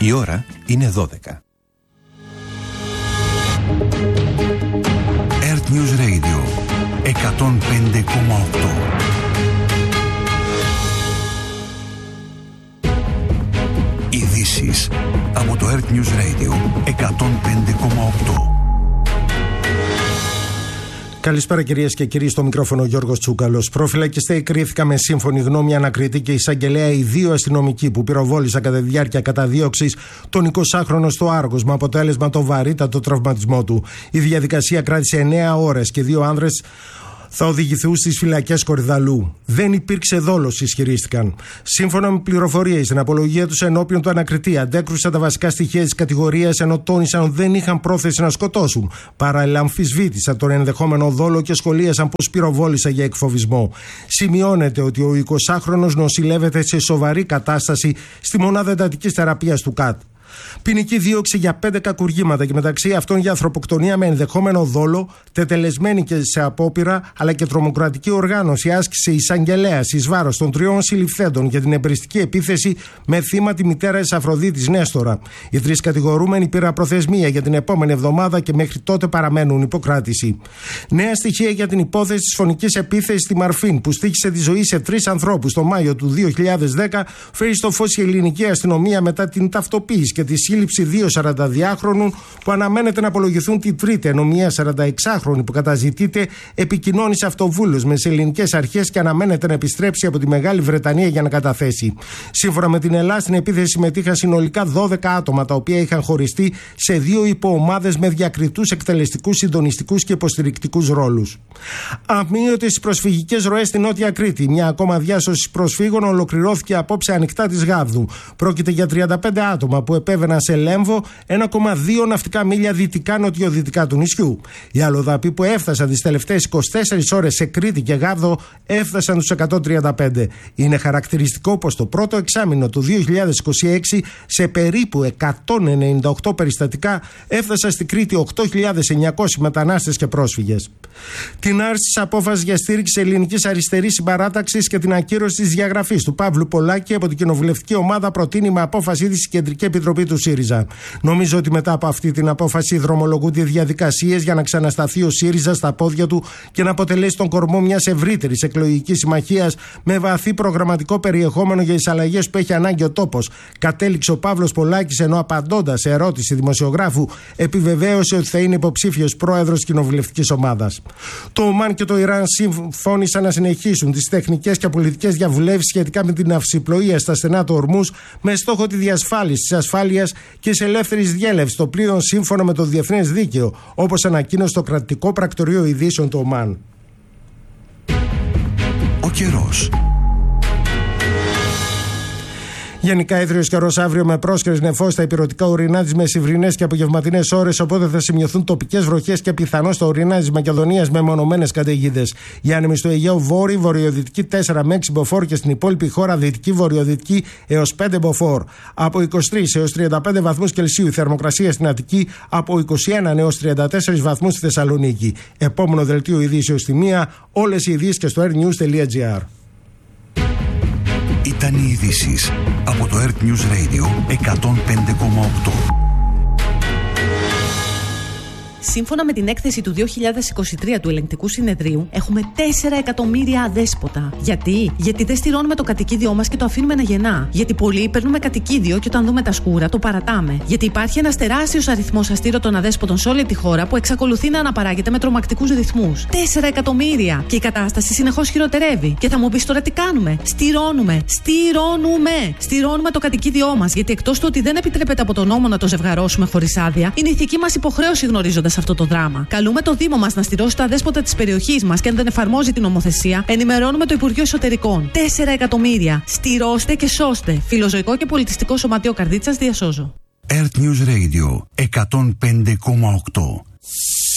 Η ώρα είναι 12. Earth News Radio 105,8. Ειδήσεις από το Earth News Radio 105,8. Καλησπέρα κυρίες και κύριοι, στο μικρόφωνο Γιώργος Τσούκαλος. Προφυλακιστέοι κρίθηκαν με σύμφωνη γνώμη ανακριτή και εισαγγελέα οι δύο αστυνομικοί που πυροβόλησαν κατά τη διάρκεια καταδίωξης τον 20χρονο στο Άργος, με αποτέλεσμα το βαρύτατο τραυματισμό του. Η διαδικασία κράτησε 9 ώρες και δύο άνδρες θα οδηγηθούν στις φυλακές Κορυδαλού. Δεν υπήρξε δόλος, ισχυρίστηκαν. Σύμφωνα με πληροφορίες, στην απολογία τους ενώπιον του ανακριτή αντέκρουσαν τα βασικά στοιχεία της κατηγορίας, ενώ τόνισαν ότι δεν είχαν πρόθεση να σκοτώσουν. Παράλληλα, αμφισβήτησαν τον ενδεχόμενο δόλο και σχολίασαν πως πυροβόλησαν για εκφοβισμό. Σημειώνεται ότι ο 20χρονος νοσηλεύεται σε σοβαρή κατάσταση στη μονάδα εντατικής θεραπείας του ΚΑΤ. Ποινική δίωξη για 5 κακουργήματα και μεταξύ αυτών για ανθρωποκτονία με ενδεχόμενο δόλο, τετελεσμένη και σε απόπειρα, αλλά και τρομοκρατική οργάνωση άσκησε εισαγγελέας εις βάρος των 3 συλληφθέντων για την εμπριστική επίθεση με θύμα τη μητέρα της Αφροδίτης Νέστορα. Οι 3 κατηγορούμενοι πήραν προθεσμία για την επόμενη εβδομάδα και μέχρι τότε παραμένουν υποκράτηση. Νέα στοιχεία για την υπόθεση της φωνικής επίθεσης στη Μαρφίν, που στοίχησε τη ζωή σε 3 ανθρώπους το Μάιο του 2010, φέρει στο φως η ελληνική αστυνομία μετά την ταυτοποίηση και τη σύλληψη 2 42χρονων που αναμένεται να απολογηθούν την Τρίτη, ενώ μία 46χρονη που καταζητείται επικοινώνησε αυτοβούλως με τις ελληνικές αρχές και αναμένεται να επιστρέψει από τη Μεγάλη Βρετανία για να καταθέσει. Σύμφωνα με την Ελλάδα, στην επίθεση συμμετείχαν συνολικά 12 άτομα, τα οποία είχαν χωριστεί σε 2 υποομάδες με διακριτούς εκτελεστικούς, συντονιστικούς και υποστηρικτικούς ρόλους. Αμείωτες οι προσφυγικές ροές στην Νότια Κρήτη. Μια ακόμα διάσωση προσφύγων ολοκληρώθηκε απόψε ανοιχτά της Γάβδου. Πρόκειται για 35 άτομα που επέβαιναν σε Λέμβο, 1,2 ναυτικά μίλια δυτικά-νοτιοδυτικά του νησιού. Οι αλλοδαποί που έφτασαν τις τελευταίες 24 ώρες σε Κρήτη και Γάβδο έφτασαν τους 135. Είναι χαρακτηριστικό πως το πρώτο εξάμηνο του 2026 σε περίπου 198 περιστατικά έφτασαν στη Κρήτη 8.900 μετανάστες και πρόσφυγες. Την άρση της απόφασης για στήριξη ελληνικής αριστερής συμπαράταξης και την ακύρωση της διαγραφής του Παύλου Πολάκη από την κοινοβουλευτική ομάδα προτείνει με απόφασή της η Κεντρική Επιτροπή του ΣΥΡΙΖΑ. Νομίζω ότι μετά από αυτή την απόφαση δρομολογούνται διαδικασίες για να ξανασταθεί ο ΣΥΡΙΖΑ στα πόδια του και να αποτελέσει τον κορμό μιας ευρύτερης εκλογικής συμμαχίας με βαθύ προγραμματικό περιεχόμενο για τις αλλαγές που έχει ανάγκη ο τόπος. Κατέληξε ο Παύλος Πολάκης, ενώ απαντώντας σε ερώτηση δημοσιογράφου επιβεβαίωσε ότι θα είναι υποψήφιος πρόεδρος της κοινοβουλευτικής ομάδας. Το Ομάν και το Ιράν συμφώνησαν να συνεχίσουν τις τεχνικές και πολιτικές διαβουλεύσεις σχετικά με την αυσιπλοεία στα στενά του Ορμούζ με στόχο τη διασφάλιση της ασφάλειας και της ελεύθερης διέλευσης των πλοίων σύμφωνα με το διεθνές δίκαιο, όπως ανακοίνωσε το κρατικό πρακτορείο ειδήσεων του Ομάν. Ο καιρός. Γενικά έθριος καιρός αύριο με πρόσκαιρες νεφώσεις στα ηπειρωτικά ορεινά της μεσημβρινές και απογευματινές ώρες, οπότε θα σημειωθούν τοπικές βροχές και πιθανώς στα ορεινά της Μακεδονίας με μονομένες καταιγίδες. Οι άνεμοι στο Αιγαίο βόρειο-βορειοδυτική 4 με 6 μποφόρ και στην υπόλοιπη χώρα δυτική-βορειοδυτική έως 5 μποφόρ. Από 23 έως 35 βαθμούς Κελσίου η θερμοκρασία στην Αττική, από 21 έως 34 βαθμούς στη Θεσσαλονίκη. Επόμενο δελτίο ειδήσεως στη 1, όλες οι ειδήσεις και στο airnews.gr. Ήταν οι ειδήσεις από το Earth News Radio 105,8. Σύμφωνα με την έκθεση του 2023 του Ελεγκτικού Συνεδρίου, έχουμε 4 εκατομμύρια αδέσποτα. Γιατί? Γιατί δεν στηρώνουμε το κατοικίδιό μας και το αφήνουμε να γεννά. Γιατί πολλοί παίρνουμε κατοικίδιο και όταν δούμε τα σκούρα το παρατάμε. Γιατί υπάρχει ένας τεράστιος αριθμός αστήρωτων αδέσποτων σε όλη τη χώρα που εξακολουθεί να αναπαράγεται με τρομακτικούς ρυθμούς. 4 εκατομμύρια! Και η κατάσταση συνεχώς χειροτερεύει. Και θα μου πεις τώρα τι κάνουμε? Στηρώνουμε το κατοικίδιό μας. Γιατί εκτός του ότι δεν επιτρέπεται από τον νόμο να το ζευγαρώσουμε χωρίς άδεια, είναι ηθική μας υποχρέωση γνωρίζοντας αυτό το δράμα. Καλούμε το Δήμο μας να στηρώσει τα αδέσποτα της περιοχής μας και αν δεν εφαρμόζει την νομοθεσία, ενημερώνουμε το Υπουργείο Εσωτερικών. 4 εκατομμύρια. Στηρώστε και σώστε. Φιλοζωικό και πολιτιστικό σωματείο Καρδίτσας, διασώζω. Earth News Radio 105,8.